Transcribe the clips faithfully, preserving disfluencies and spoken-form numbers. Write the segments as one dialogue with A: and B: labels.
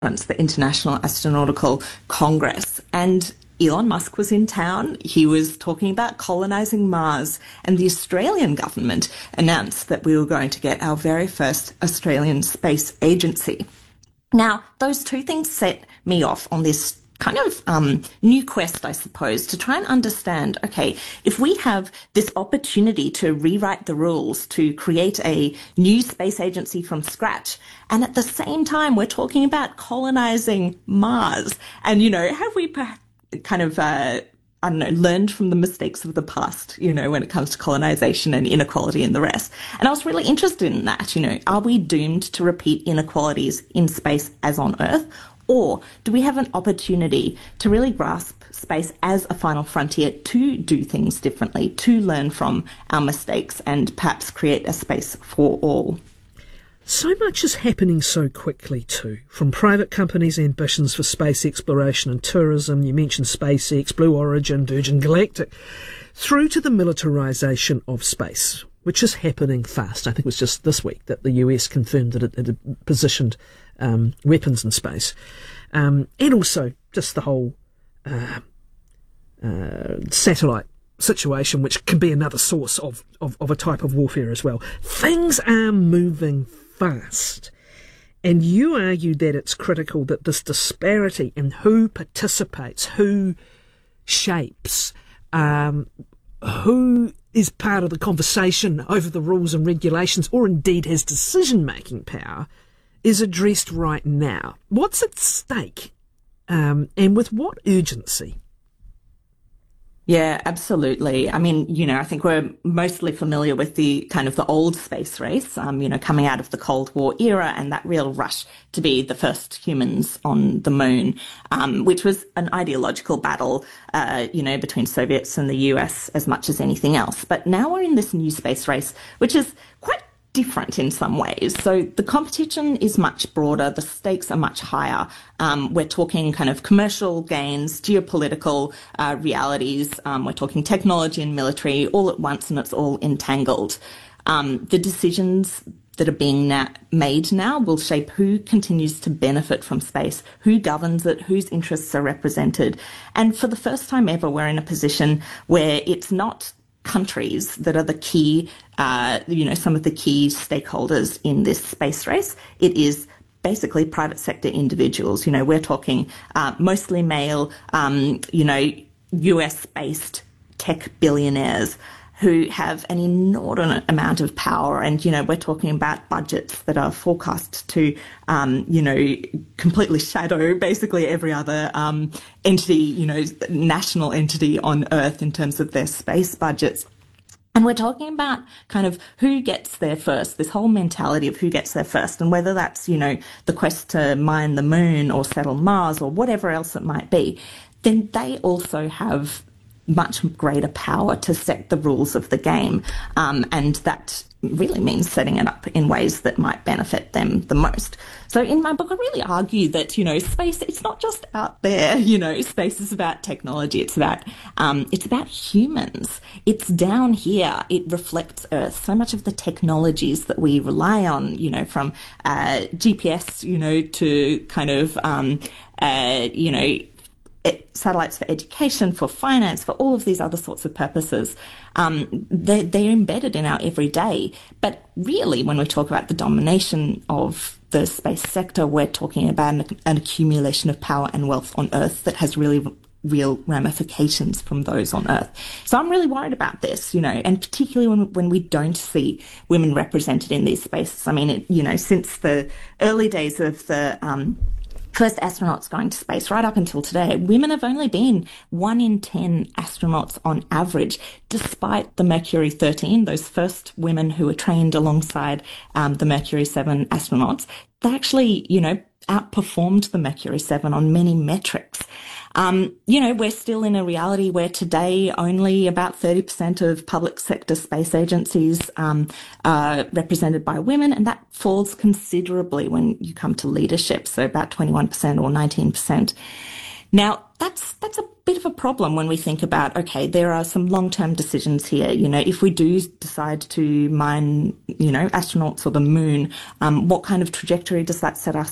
A: the International Astronautical Congress, and Elon Musk was in town. He was talking about colonising Mars, and the Australian government announced that we were going to get our very first Australian space agency. Now, those two things set me off on this kind of um, new quest, I suppose, to try and understand, okay, if we have this opportunity to rewrite the rules, to create a new space agency from scratch, and at the same time we're talking about colonising Mars, and, you know, have we per- kind of, uh, I don't know, learned from the mistakes of the past, you know, when it comes to colonisation and inequality and the rest. And I was really interested in that, you know, are we doomed to repeat inequalities in space as on Earth? Or do we have an opportunity to really grasp space as a final frontier to do things differently, to learn from our mistakes and perhaps create a space for all?
B: So much is happening so quickly too, from private companies' ambitions for space exploration and tourism, you mentioned SpaceX, Blue Origin, Virgin Galactic, through to the militarisation of space, which is happening fast. I think it was just this week that the U S confirmed that it, it had positioned um, weapons in space. Um, and also just the whole uh, uh, satellite situation, which can be another source of, of, of a type of warfare as well. Things are moving fast. And you argue that it's critical that this disparity in who participates, who shapes, um, who is part of the conversation over the rules and regulations, or indeed has decision-making power, is addressed right now. What's at stake, um, and with what urgency?
A: Yeah, absolutely. I mean, you know, I think we're mostly familiar with the kind of the old space race, um, you know, coming out of the Cold War era and that real rush to be the first humans on the moon, um, which was an ideological battle, uh, you know, between Soviets and the U S as much as anything else. But now we're in this new space race, which is quite different in some ways. So the competition is much broader, the stakes are much higher. Um, we're talking kind of commercial gains, geopolitical uh, realities, um, we're talking technology and military all at once, and it's all entangled. Um, the decisions that are being na- made now will shape who continues to benefit from space, who governs it, whose interests are represented. And for the first time ever, we're in a position where it's not countries that are the key, uh, you know, some of the key stakeholders in this space race. It is basically private sector individuals. You know, we're talking uh, mostly male, um, you know, U S-based tech billionaires who have an inordinate amount of power. And, you know, we're talking about budgets that are forecast to, um, you know, completely shadow basically every other um, entity, you know, national entity on Earth in terms of their space budgets. And we're talking about kind of who gets there first, this whole mentality of who gets there first, and whether that's, you know, the quest to mine the moon or settle Mars or whatever else it might be, then they also have much greater power to set the rules of the game. Um, and that really means setting it up in ways that might benefit them the most. So in my book, I really argue that, you know, space, it's not just out there, you know, space is about technology. It's about, um, it's about humans. It's down here. It reflects Earth. So much of the technologies that we rely on, you know, from, uh, G P S, you know, to kind of, um, uh, you know, satellites for education, for finance, for all of these other sorts of purposes. Um, they, they're embedded in our everyday. But really, when we talk about the domination of the space sector, we're talking about an, an accumulation of power and wealth on Earth that has really real ramifications from those on Earth. So I'm really worried about this, you know, and particularly when, when we don't see women represented in these spaces. I mean, it, you know, since the early days of the um, first astronauts going to space right up until today, women have only been one in ten astronauts on average, despite the Mercury thirteen, those first women who were trained alongside um, the Mercury seven astronauts. They actually, you know, outperformed the Mercury seven on many metrics. Um, you know, we're still in a reality where today only about thirty percent of public sector space agencies um, are represented by women, and that falls considerably when you come to leadership, so about twenty-one percent or nineteen percent. Now, that's that's a bit of a problem when we think about, okay, there are some long-term decisions here. You know, if we do decide to mine, you know, astronauts or the moon, um, what kind of trajectory does that set us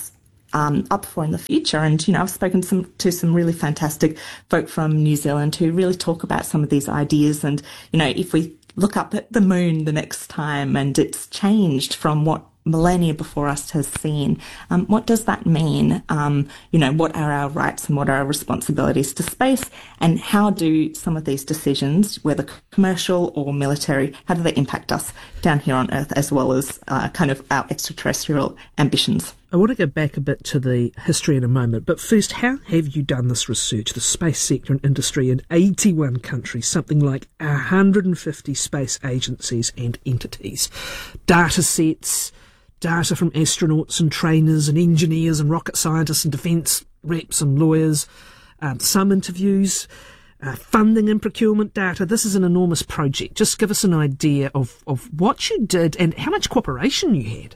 A: um, up for in the future. And, you know, I've spoken some, to some really fantastic folk from New Zealand who really talk about some of these ideas. And, you know, if we look up at the moon the next time and it's changed from what millennia before us has seen, um, what does that mean? Um, you know, what are our rights and what are our responsibilities to space? And how do some of these decisions, whether commercial or military, how do they impact us down here on Earth, as well as uh, kind of our extraterrestrial ambitions?
B: I want to go back a bit to the history in a moment, but first, how have you done this research? The space sector and industry in eighty-one countries, something like one hundred fifty space agencies and entities, data sets, data from astronauts and trainers and engineers and rocket scientists and defence reps and lawyers, um, some interviews, uh, funding and procurement data. This is an enormous project. Just give us an idea of, of what you did and how much cooperation you had.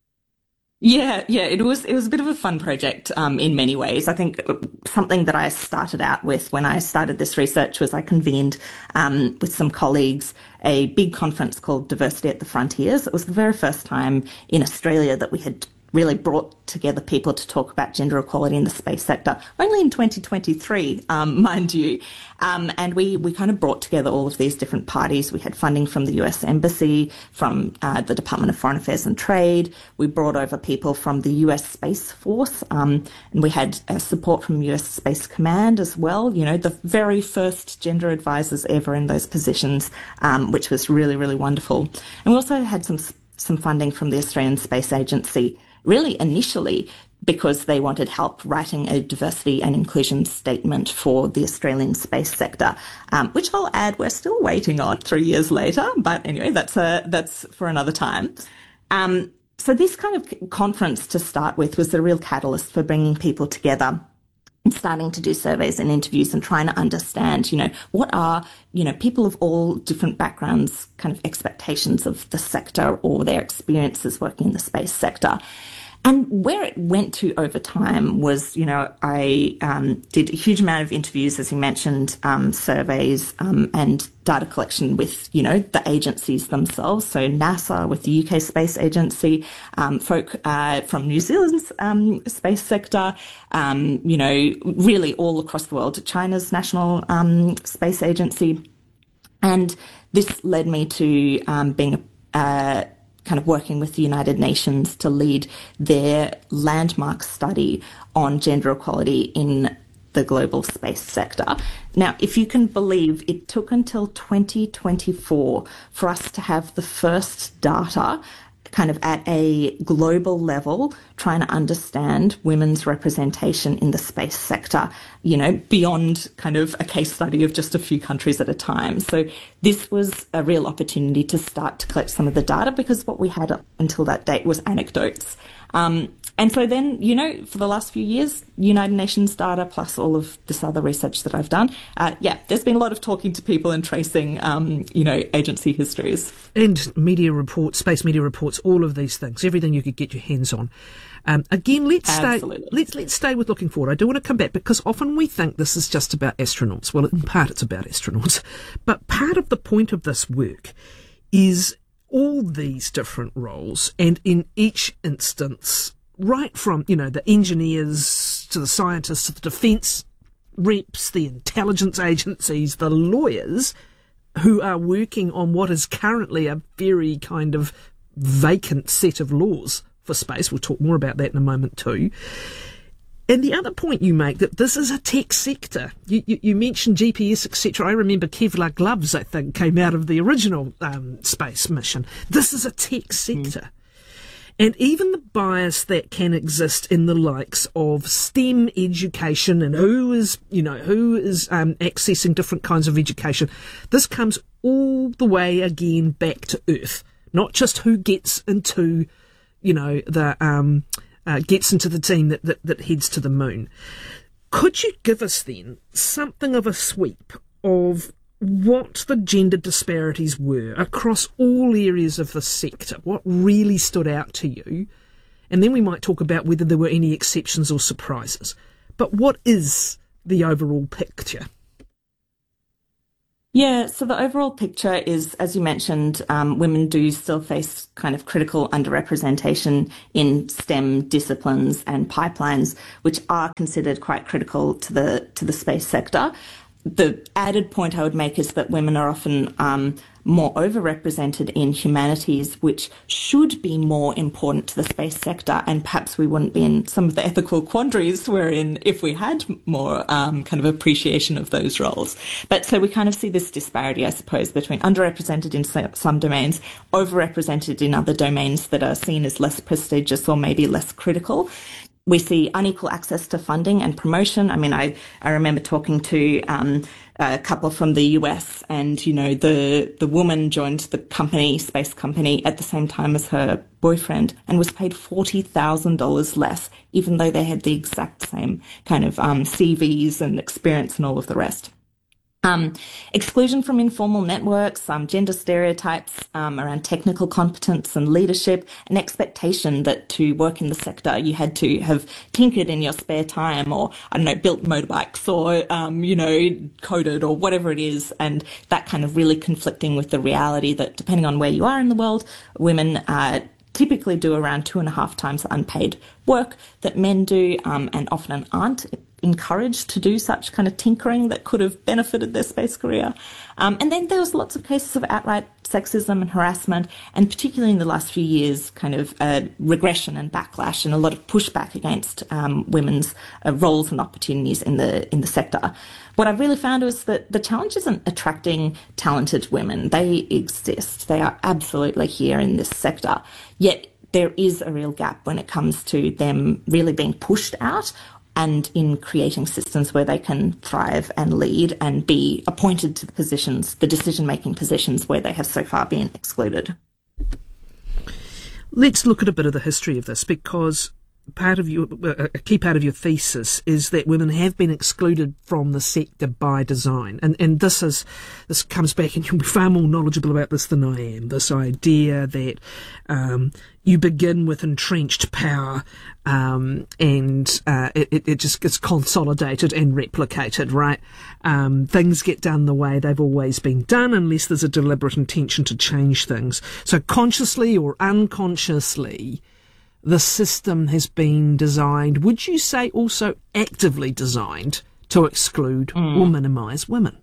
A: Yeah, yeah, it was it was a bit of a fun project um, in many ways. I think something that I started out with when I started this research was I convened um, with some colleagues a big conference called Diversity at the Frontiers. It was the very first time in Australia that we had really brought together people to talk about gender equality in the space sector, only in twenty twenty-three, um, mind you. Um, and we, we kind of brought together all of these different parties. We had funding from the U S Embassy, from uh, the Department of Foreign Affairs and Trade. We brought over people from the U S Space Force, um, and we had uh, support from U S Space Command as well, you know, the very first gender advisors ever in those positions, um, which was really, really wonderful. And we also had some some funding from the Australian Space Agency, really initially because they wanted help writing a diversity and inclusion statement for the Australian space sector, um, which I'll add we're still waiting on three years later. But anyway, that's a, that's for another time. Um, so this kind of conference to start with was the real catalyst for bringing people together and starting to do surveys and interviews and trying to understand, you know, what are, you know, people of all different backgrounds kind of expectations of the sector or their experiences working in the space sector. And where it went to over time was, you know, I um, did a huge amount of interviews, as you mentioned, um, surveys um, and data collection with, you know, the agencies themselves. So NASA with the U K Space Agency, um, folk uh, from New Zealand's um, space sector, um, you know, really all across the world, China's National um, Space Agency. And this led me to um, being a uh, kind of working with the United Nations to lead their landmark study on gender equality in the global space sector. Now, if you can believe, it took until twenty twenty-four for us to have the first data kind of at a global level, trying to understand women's representation in the space sector, you know, beyond kind of a case study of just a few countries at a time. So this was a real opportunity to start to collect some of the data, because what we had up until that date was anecdotes. Um, and so then, you know, for the last few years, United Nations data plus all of this other research that I've done, uh, yeah, there's been a lot of talking to people and tracing, um, you know, agency histories.
B: And media reports, space media reports, all of these things, everything you could get your hands on. Um, again, let's stay, let's, let's stay with looking forward. I do want to come back, because often we think this is just about astronauts. Well, in part it's about astronauts. But part of the point of this work is all these different roles, and in each instance, right from, you know, the engineers to the scientists to the defence reps, the intelligence agencies, the lawyers who are working on what is currently a very kind of vacant set of laws for space. We'll talk more about that in a moment too. And the other point you make, that this is a tech sector. You, you, you mentioned G P S, et cetera. I remember Kevlar gloves, I think, came out of the original um, space mission. This is a tech sector. Mm. And even the bias that can exist in the likes of STEM education and who is, you know, who is um, accessing different kinds of education, this comes all the way again back to Earth. Not just who gets into, you know, the um, uh, gets into the team that, that, that heads to the moon. Could you give us then something of a sweep of what the gender disparities were across all areas of the sector? What really stood out to you? And then we might talk about whether there were any exceptions or surprises. But what is the overall picture?
A: Yeah, so the overall picture is, as you mentioned, um, women do still face kind of critical underrepresentation in STEM disciplines and pipelines, which are considered quite critical to the to the space sector. The added point I would make is that women are often um, more overrepresented in humanities, which should be more important to the space sector, and perhaps we wouldn't be in some of the ethical quandaries we're in if we had more um, kind of appreciation of those roles. But so we kind of see this disparity, I suppose, between underrepresented in some domains, overrepresented in other domains that are seen as less prestigious or maybe less critical. We see unequal access to funding and promotion. I mean, I, I remember talking to um, a couple from the U S, and, you know, the, the woman joined the company, space company, at the same time as her boyfriend and was paid forty thousand dollars less, even though they had the exact same kind of um, C Vs and experience and all of the rest. Um, exclusion from informal networks, um, gender stereotypes um, around technical competence and leadership, an expectation that to work in the sector you had to have tinkered in your spare time, or, I don't know, built motorbikes, or, um, you know, coded, or whatever it is, and that kind of really conflicting with the reality that depending on where you are in the world, women uh, typically do around two and a half times the unpaid work that men do, um, and often aren't encouraged to do such kind of tinkering that could have benefited their space career. Um, and then there was lots of cases of outright sexism and harassment, and particularly in the last few years, kind of uh, regression and backlash, and a lot of pushback against um, women's uh, roles and opportunities in the in the sector. What I've really found is that the challenge isn't attracting talented women. They exist. They are absolutely here in this sector. Yet there is a real gap when it comes to them really being pushed out, and in creating systems where they can thrive and lead and be appointed to the positions, the decision-making positions where they have so far been excluded.
B: Let's look at a bit of the history of this, because part of your, a key part of your thesis is that women have been excluded from the sector by design. And, and this is, this comes back, and you'll be far more knowledgeable about this than I am, this idea that, um, you begin with entrenched power, um, and, uh, it, it just gets consolidated and replicated, right? Um, things get done the way they've always been done unless there's a deliberate intention to change things. So consciously or unconsciously, the system has been designed, would you say also actively designed, to exclude mm. or minimise women?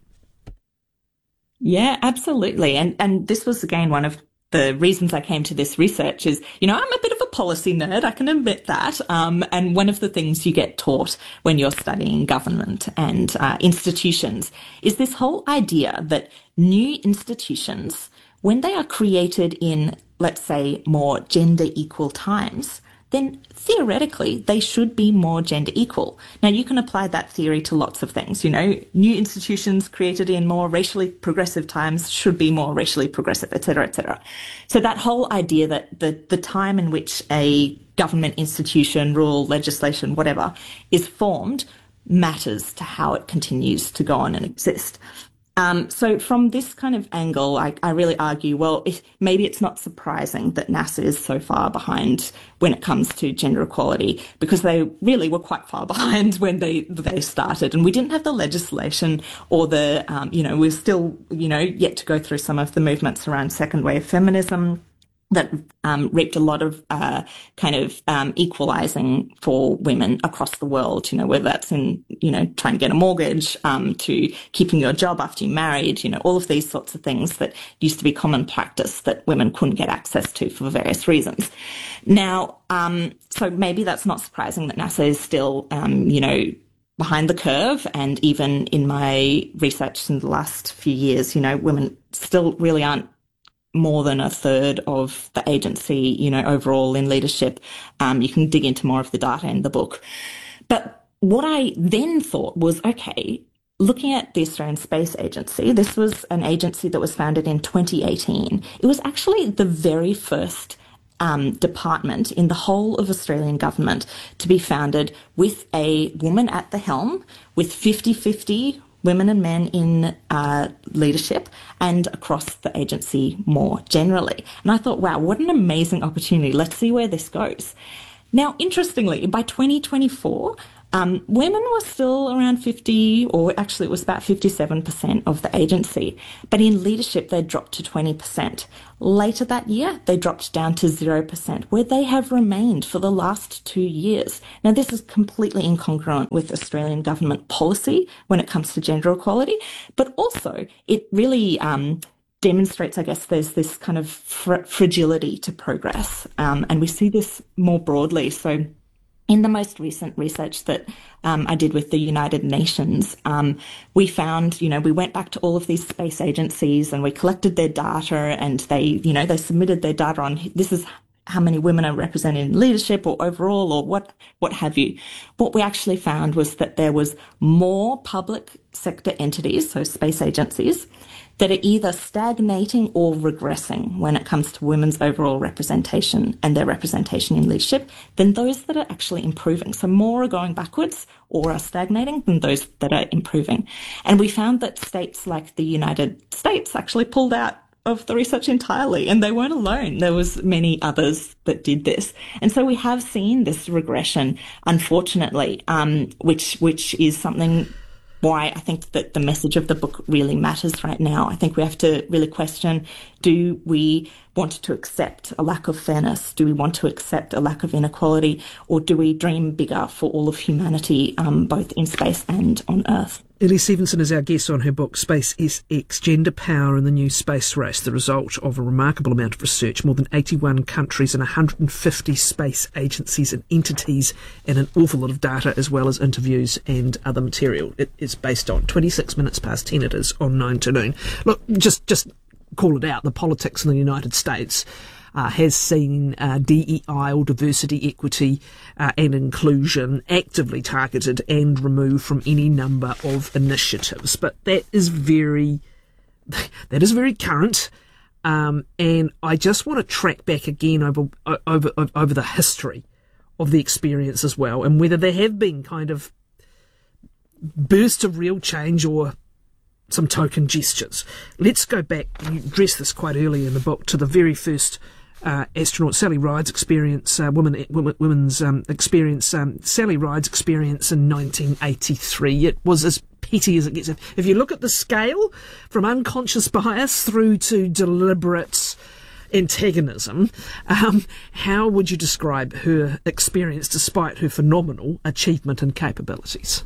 A: Yeah, absolutely. And and this was, again, one of the reasons I came to this research is, you know, I'm a bit of a policy nerd, I can admit that. Um, and one of the things you get taught when you're studying government and uh, institutions is this whole idea that new institutions, when they are created in, let's say, more gender equal times, then theoretically they should be more gender equal. Now, you can apply that theory to lots of things. You know, new institutions created in more racially progressive times should be more racially progressive, et cetera, et cetera. So that whole idea that the, the time in which a government institution, rule, legislation, whatever, is formed matters to how it continues to go on and exist. Um, so from this kind of angle, I, I really argue, well, if, maybe it's not surprising that NASA is so far behind when it comes to gender equality, because they really were quite far behind when they they started, and we didn't have the legislation or the, um, you know, we're still, you know, yet to go through some of the movements around second wave feminism that um, reaped a lot of uh, kind of um, equalising for women across the world, you know, whether that's in, you know, trying to get a mortgage, um, to keeping your job after you're married, you know, all of these sorts of things that used to be common practice that women couldn't get access to for various reasons. Now, um, so maybe that's not surprising that NASA is still, um, you know, behind the curve. And even in my research in the last few years, you know, women still really aren't more than a third of the agency, you know, overall in leadership. Um, you can dig into more of the data in the book. But what I then thought was, okay, looking at the Australian Space Agency, this was an agency that was founded in twenty eighteen. It was actually the very first um, department in the whole of Australian government to be founded with a woman at the helm, with fifty-fifty women and men in uh, leadership and across the agency more generally. And I thought, wow, what an amazing opportunity. Let's see where this goes. Now, interestingly, by twenty twenty-four, um, women were still around fifty, or actually it was about fifty-seven percent of the agency. But in leadership, they dropped to twenty percent. Later that year, they dropped down to zero percent, where they have remained for the last two years. Now, this is completely incongruent with Australian government policy when it comes to gender equality, but also it really um, demonstrates, I guess, there's this kind of fr- fragility to progress. Um, and we see this more broadly. So in the most recent research that um, I did with the United Nations, um, we found, you know, we went back to all of these space agencies and we collected their data, and they, you know, they submitted their data on this is how many women are represented in leadership or overall or what, what have you. What we actually found was that there was more public sector entities, so space agencies, that are either stagnating or regressing when it comes to women's overall representation and their representation in leadership than those that are actually improving. So more are going backwards or are stagnating than those that are improving. And we found that states like the United States actually pulled out of the research entirely, and they weren't alone. There was many others that did this. And so we have seen this regression, unfortunately, um, which which is something why I think that the message of the book really matters right now. I think we have to really question, do we want to accept a lack of fairness? Do we want to accept a lack of inequality? Or do we dream bigger for all of humanity, um, both in space and on Earth?
B: Ellie Stevenson is our guest on her book, Space X, Gender Power in the New Space Race, the result of a remarkable amount of research, more than eighty-one countries and one hundred fifty space agencies and entities, and an awful lot of data as well as interviews and other material. It is based on twenty-six minutes past ten it is on nine to noon. Look, just, just call it out, the politics in the United States Uh, has seen uh, D E I, or diversity, equity uh, and inclusion, actively targeted and removed from any number of initiatives. But that is very, that is very current, um, and I just want to track back again over over over the history of the experience as well, and whether there have been kind of bursts of real change or some token gestures. Let's go back. You address this quite early in the book, to the very first Uh, astronaut Sally Ride's experience, uh, women, women, women's um, experience, um, Sally Ride's experience in nineteen eighty-three. It was as petty as it gets. If you look at the scale, from unconscious bias through to deliberate antagonism, um, how would you describe her experience despite her phenomenal achievement and capabilities?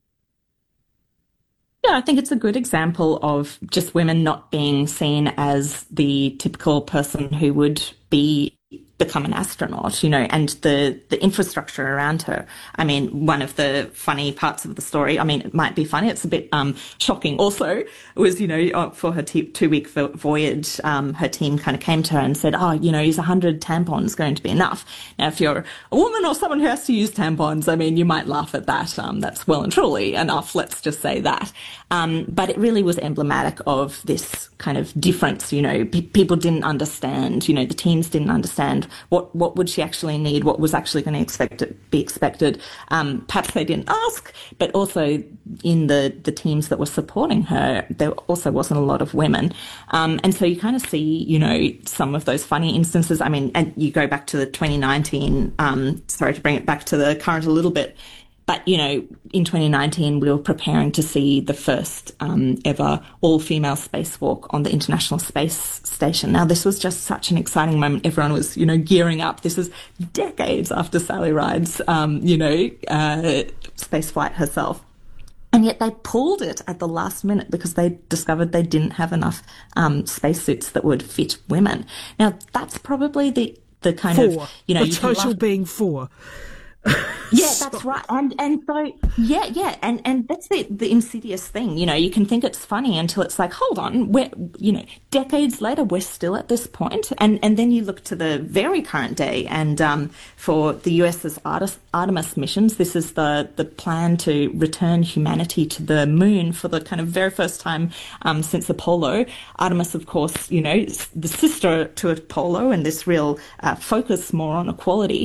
A: Yeah, I think it's a good example of just women not being seen as the typical person who would be become an astronaut, you know, and the, the infrastructure around her. I mean, one of the funny parts of the story, I mean, it might be funny, it's a bit um, shocking also, was, you know, for her t- two-week voyage, um, her team kind of came to her and said, oh, you know, is one hundred tampons going to be enough? Now, if you're a woman or someone who has to use tampons, I mean, you might laugh at that. Um, that's well and truly enough, let's just say that. Um, but it really was emblematic of this kind of difference, you know, pe- people didn't understand, you know, the teams didn't understand what, what would she actually need, what was actually going to expect to be expected. Um, perhaps they didn't ask, but also in the, the teams that were supporting her, there also wasn't a lot of women. Um, and so you kind of see, you know, some of those funny instances. I mean, and you go back to the twenty nineteen, um, sorry to bring it back to the current a little bit, but, you know, in twenty nineteen, we were preparing to see the first um, ever all-female spacewalk on the International Space Station. Now, this was just such an exciting moment. Everyone was, you know, gearing up. This is decades after Sally Ride's, um, you know, uh, space flight herself. And yet they pulled it at the last minute because they discovered they didn't have enough um, spacesuits that would fit women. Now, that's probably the, the kind
B: four.
A: of, you know...
B: The
A: you
B: total
A: laugh-
B: being four.
A: Yeah, that's right. And and so yeah, yeah, and and that's the the insidious thing. You know, you can think it's funny until it's like, hold on, we're, you know, decades later we're still at this point. And and then you look to the very current day, and um, for the US's Artemis, Artemis missions, this is the the plan to return humanity to the moon for the kind of very first time um, since Apollo. Artemis, of course, you know, the sister to Apollo, and this real uh, focus more on equality.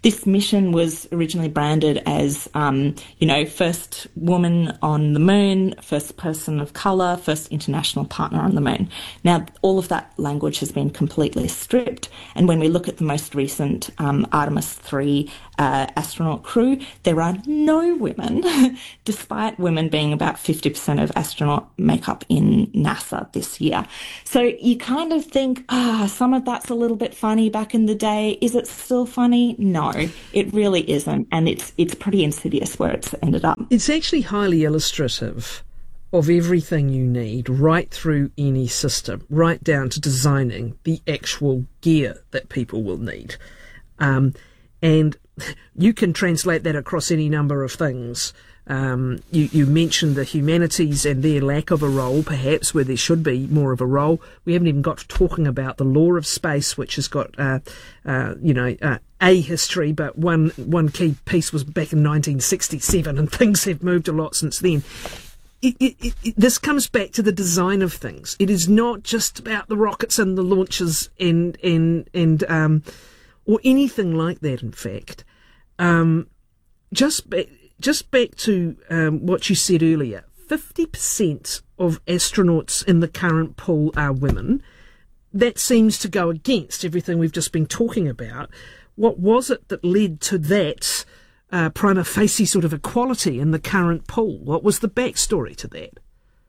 A: this mission was originally branded as, um, you know, first woman on the moon, first person of colour, first international partner on the moon. Now, all of that language has been completely stripped. And when we look at the most recent um, Artemis three uh, astronaut crew, there are no women, despite women being about fifty percent of astronaut makeup in NASA this year. So you kind of think, ah, oh, some of that's a little bit funny back in the day. Is it still funny? No, it really isn't. And it's it's pretty insidious where it's ended up.
B: It's actually highly illustrative of everything you need right through any system, right down to designing the actual gear that people will need. Um, and you can translate that across any number of things. Um, you, you mentioned the humanities and their lack of a role, perhaps, where there should be more of a role. We haven't even got to talking about the law of space, which has got, uh, uh, you know, uh, a history, but one one key piece was back in nineteen sixty-seven, and things have moved a lot since then. It, it, it, it, this comes back to the design of things. It is not just about the rockets and the launches and and and um, or anything like that. In fact, um, just. Ba- Just back to um, what you said earlier, fifty percent of astronauts in the current pool are women. That seems to go against everything we've just been talking about. What was it that led to that uh, prima facie sort of equality in the current pool? What was the backstory to that?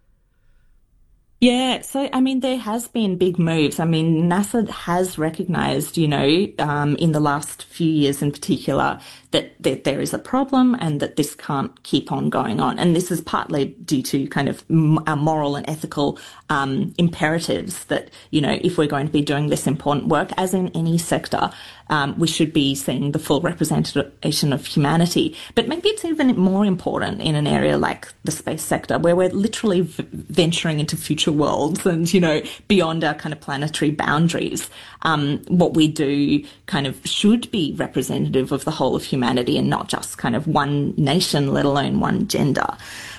A: Yeah, so, I mean, there has been big moves. I mean, NASA has recognised, you know, um, in the last few years in particular, that, that there is a problem and that this can't keep on going on. And this is partly due to kind of our moral and ethical um, imperatives that, you know, if we're going to be doing this important work, as in any sector, um, we should be seeing the full representation of humanity. But maybe it's even more important in an area like the space sector, where we're literally v- venturing into future worlds and, you know, beyond our kind of planetary boundaries. Um, what we do kind of should be representative of the whole of humanity and not just kind of one nation, let alone one gender.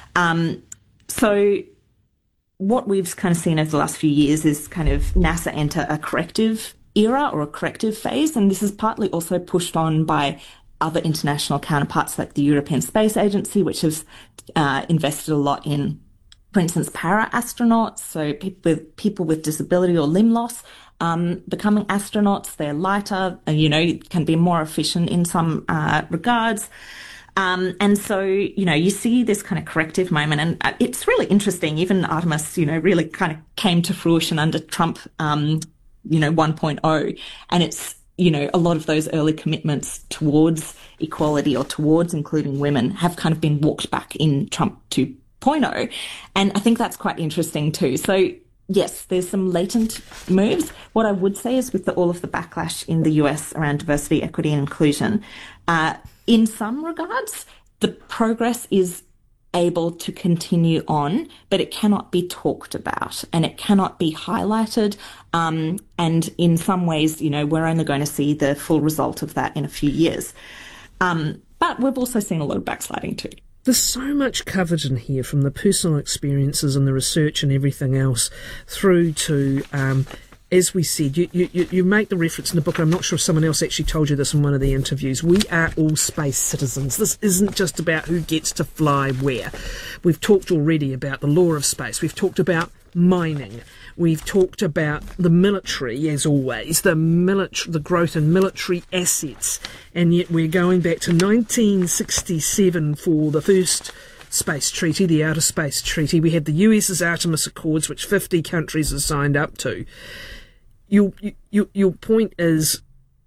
A: Um, so what we've kind of seen over the last few years is kind of NASA enter a corrective era or a corrective phase. And this is partly also pushed on by other international counterparts like the European Space Agency, which has uh, invested a lot in, for instance, para-astronauts, so people with, people with disability or limb loss um, becoming astronauts. They're lighter, and, you know, can be more efficient in some uh, regards. Um, and so, you know, you see this kind of corrective moment, and uh, it's really interesting. Even Artemis, you know, really kind of came to fruition under Trump, um, you know, one point oh. And it's, you know, a lot of those early commitments towards equality or towards including women have kind of been walked back in Trump two point oh. And I think that's quite interesting too. So, yes, there's some latent moves. What I would say is with the, all of the backlash in the U S around diversity, equity and inclusion, uh, in some regards, the progress is able to continue on, but it cannot be talked about and it cannot be highlighted. Um, and in some ways, you know, we're only going to see the full result of that in a few years. Um, but we've also seen a lot of backsliding too.
B: There's so much covered in here, from the personal experiences and the research and everything else through to, um, as we said, you, you, you make the reference in the book, and I'm not sure if someone else actually told you this in one of the interviews, we are all space citizens. This isn't just about who gets to fly where. We've talked already about the law of space. We've talked about mining. We've talked about the military, as always, the military, the growth in military assets, and yet we're going back to nineteen sixty-seven for the first space treaty, the Outer Space Treaty. We had the U S's Artemis Accords, which fifty countries have signed up to. Your, your, your point is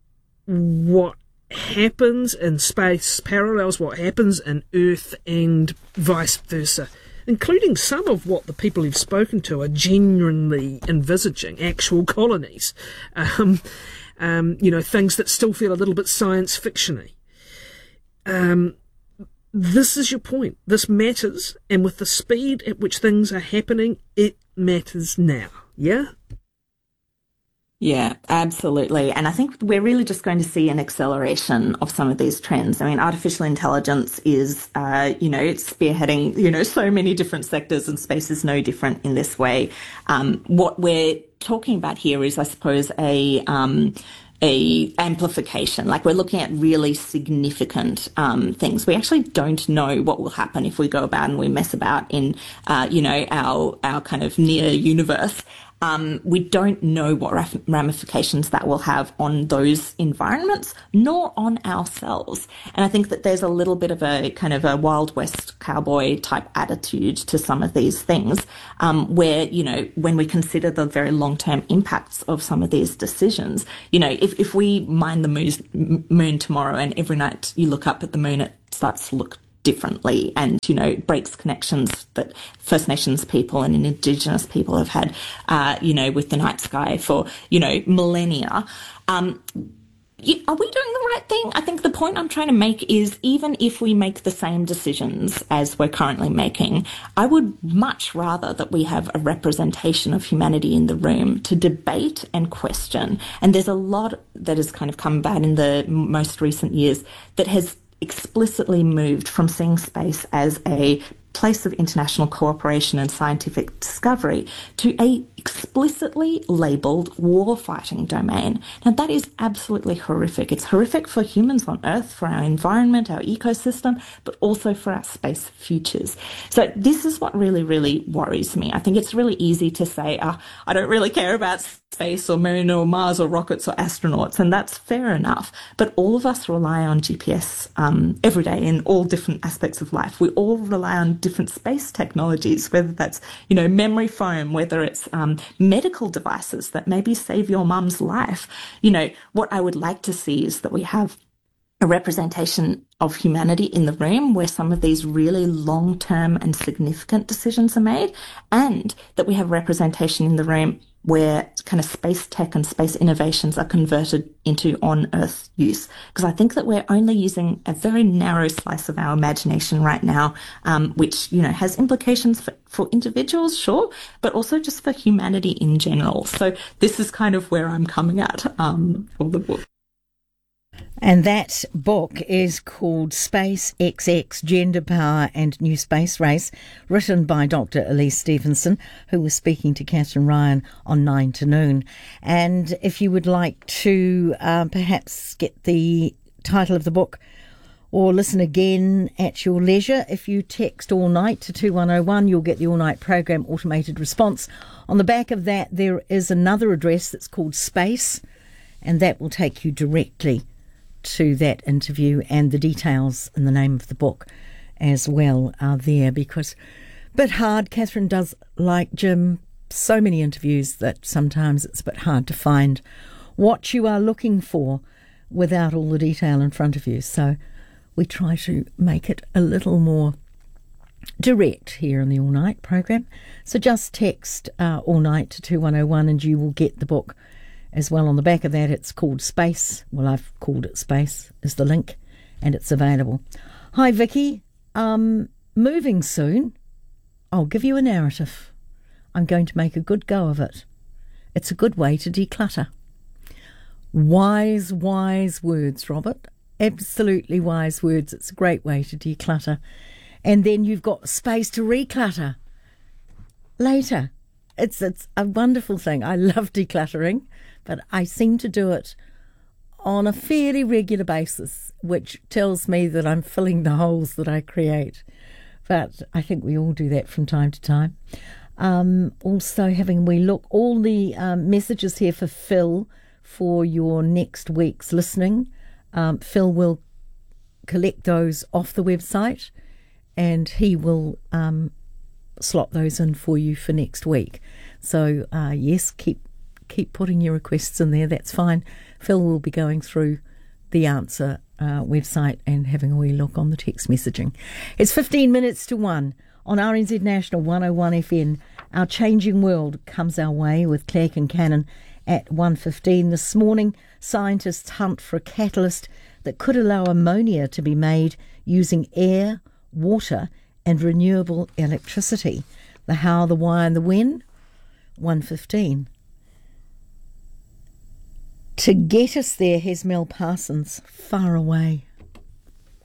B: what happens in space parallels what happens in Earth and vice versa, including some of what the people who've spoken to are genuinely envisaging, actual colonies. Um, um, you know, things that still feel a little bit science fiction-y. Um, this is your point. This matters, and with the speed at which things are happening, it matters now. Yeah?
A: Yeah, absolutely. And I think we're really just going to see an acceleration of some of these trends. I mean, artificial intelligence is, uh, you know, it's spearheading, you know, so many different sectors, and space is no different in this way. Um, what we're talking about here is, I suppose, a, um, a amplification. Like we're looking at really significant um, things. We actually don't know what will happen if we go about and we mess about in, uh, you know, our our kind of near universe. Um, we don't know what ramifications that will have on those environments, nor on ourselves. And I think that there's a little bit of a kind of a Wild West cowboy type attitude to some of these things, um, where, you know, when we consider the very long-term impacts of some of these decisions, you know, if, if we mine the moon, moon tomorrow and every night you look up at the moon, it starts to look differently and, you know, breaks connections that First Nations people and Indigenous people have had, uh, you know, with the night sky for, you know, millennia. Um, are we doing the right thing? I think the point I'm trying to make is even if we make the same decisions as we're currently making, I would much rather that we have a representation of humanity in the room to debate and question. And there's a lot that has kind of come about in the most recent years that has explicitly moved from seeing space as a place of international cooperation and scientific discovery to a explicitly labelled war-fighting domain. Now, that is absolutely horrific. It's horrific for humans on Earth, for our environment, our ecosystem, but also for our space futures. So this is what really, really worries me. I think it's really easy to say, oh, I don't really care about space or moon or Mars or rockets or astronauts, and that's fair enough. But all of us rely on G P S um, every day in all different aspects of life. We all rely on different space technologies, whether that's, you know, memory foam, whether it's um, medical devices that maybe save your mum's life. You know, what I would like to see is that we have a representation of humanity in the room where some of these really long-term and significant decisions are made, and that we have representation in the room where kind of space tech and space innovations are converted into on-Earth use. Because I think that we're only using a very narrow slice of our imagination right now, um, which, you know, has implications for, for individuals, sure, but also just for humanity in general. So this is kind of where I'm coming at um, for the book.
C: And that book is called Space X X, Gender, Power and New Space Race, written by Doctor Elise Stevenson, who was speaking to Catherine Ryan on nine to noon. And if you would like to uh, perhaps get the title of the book or listen again at your leisure, if you text all night to two one oh one, you'll get the all night program automated response. On the back of that, there is another address that's called Space, and that will take you directly to that interview, and the details and the name of the book as well are there, because a bit hard. Catherine does, like Jim, so many interviews that sometimes it's a bit hard to find what you are looking for without all the detail in front of you. So we try to make it a little more direct here in the All Night program. So just text uh, All Night to two one oh one and you will get the book as well. On the back of that, it's called Space. Well, I've called it Space, is the link, and it's available. Hi, Vicky. Um, moving soon. I'll give you a narrative. I'm going to make a good go of it. It's a good way to declutter. Wise, wise words, Robert. Absolutely wise words. It's a great way to declutter. And then you've got space to reclutter later. It's, it's a wonderful thing. I love decluttering, but I seem to do it on a fairly regular basis, which tells me that I'm filling the holes that I create. But I think we all do that from time to time. Um, also having a wee look, all the um, messages here for Phil for your next week's listening. Um, Phil will collect those off the website and he will um, slot those in for you for next week. So, uh, yes, keep keep putting your requests in there. That's fine. Phil will be going through the answer uh, website and having a wee look on the text messaging. It's fifteen minutes to one on R N Z National one oh one F M. Our Changing World comes our way with Claire Kincannon at one fifteen. This morning, scientists hunt for a catalyst that could allow ammonia to be made using air, water and renewable electricity. The how, the why and the when, one fifteen. To get us there, here's Mel Parsons, Far Away.